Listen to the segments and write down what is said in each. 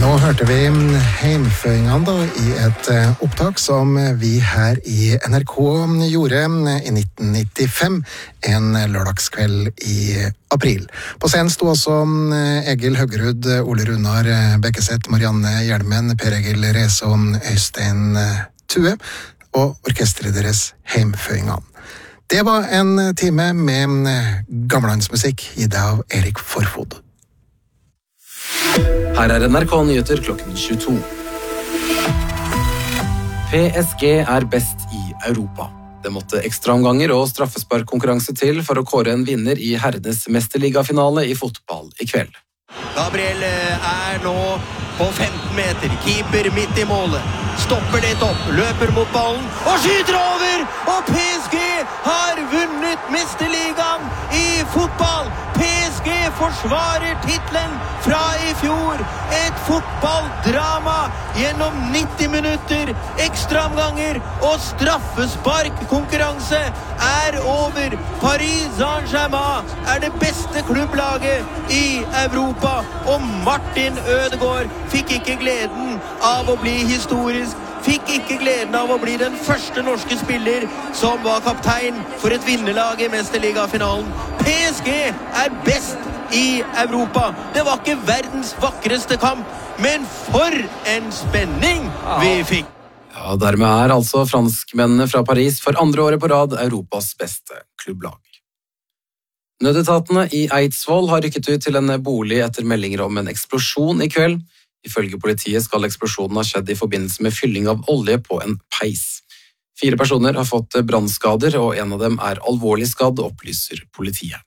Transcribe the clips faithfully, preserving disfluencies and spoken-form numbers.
Nå hørte vi heimføringene da, i et opptak som vi her i N R K gjorde i nitten nittifem, en lørdagskveld i april. På scenen sto også Egil Høggerud, Ole Runar Bekkeseth, Marianne Hjelmen, Per Egil Rese og Øystein Tue, og orkestret deres heimføringene. Det var en time med gammellandsmusikk gitt av Erik Forfod. Her er N R K Nyheter klokken tjueto. P S G er best i Europa. Det måtte ekstraomganger og straffesparkkonkurranse til for å kåre en vinner i herrenes mesterligafinale i fotball i kveld. Gabriel er nå på femten meter, keeper midt i målet, stopper litt opp, løper mot ballen og skyter over, og P S G har vunnet mesterligaen i fotball. P S G forsvarer titlen fra i fjor, et fotballdrama gjennom nitti minutter, ekstraomganger og straffesparkkonkurranse er over. Paris Saint-Germain er det beste klubblaget i Europa, og Martin Ødegaard fikk ikke gleden av å bli historisk, fikk ikke gleden av å bli den første norske spiller som var kaptein for et vinnerlag i mesterligafinalen. P S G er best i Europa. Det var ikke verdens vakreste kamp, men for en spenning vi fikk. Ja, dermed er altså franskmennene fra Paris for andre året på rad Europas beste klubblag. Nødetatene i Eidsvoll har rykket ut til en bolig etter meldinger om en eksplosjon i kveld. Ifølge politiet skal eksplosjonen ha skjedd i forbindelse med fylling av olje på en peis. Fire personer har fått brannskader, og en av dem er alvorlig skadd, opplyser politiet.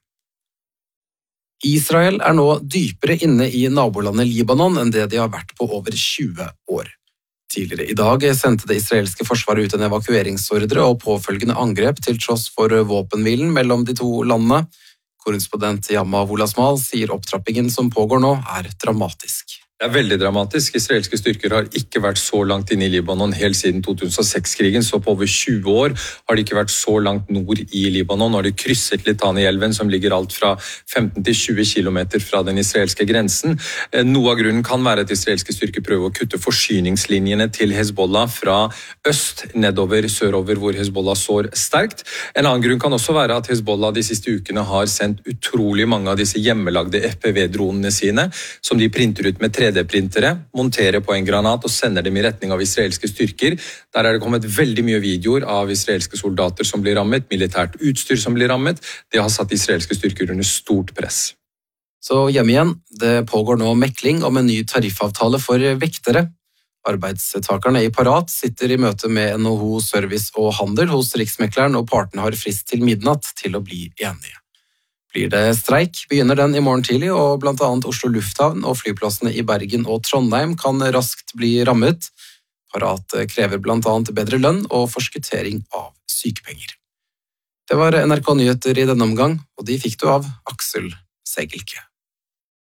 Israel er nå dypere inne i nabolandet Libanon enn det de har vært på over tjue år. Tidligere i dag sendte det israelske forsvaret ut en evakueringsordre og påfølgende angrep til tross for våpenhvilen mellom de to landene. Korrespondent Yamma Wolasmal sier opptrappingen som pågår nå er dramatisk. Det er veldig dramatisk. Israelske styrker har ikke vært så langt inne i Libanon helt siden to tusen og seks-krigen, så på over tjue år har de ikke vært så langt nord i Libanon. Nå har de krysset Litani-elven, som ligger alt fra femten til tjue kilometer fra den israelske grensen. Noe av grunnen kan være at israelske styrker prøver å kutte forsyningslinjene til Hezbollah fra øst nedover sørover, hvor Hezbollah sår sterkt. En annen grunn kan også være at Hezbollah de siste ukene har sendt utrolig mange av disse hjemmelagde F P V-dronene sine, som de printer ut med tre D-printere, monterer på en granat og sender dem i retning av israelske styrker. Der er det kommet veldig mye videoer av israelske soldater som blir rammet, militært utstyr som blir rammet. Det har satt israelske styrker under stort press. Så hjemme igjen, det pågår nå mekling om en ny tariffavtale for vektere. Arbeidstakerne i Parat sitter i møte med N H O Service og Handel hos Riksmekleren, og partene har frist til midnatt til å bli enige. Blir det streik, begynner den i morgen tidlig, og blant annet Oslo Lufthavn og flyplassene i Bergen og Trondheim kan raskt bli rammet. Parat krever blant annet bedre lønn og forskuttering av sykepenger. Det var N R K Nyheter i denne omgang, og de fikk du av Aksel Segelke.